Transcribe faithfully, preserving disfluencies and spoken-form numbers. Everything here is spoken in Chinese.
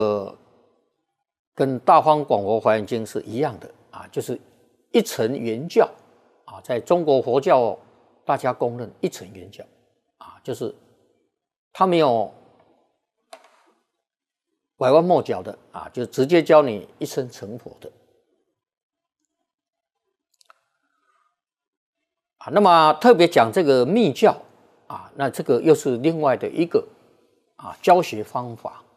呃，跟《大方广佛华严经》是一样的啊，就是一乘圆教啊，在中国佛教大家公认一乘圆教啊，就是他没有拐弯抹角的啊，就直接教你一生成佛的啊。那么特别讲这个密教啊，那这个又是另外的一个啊教学方法。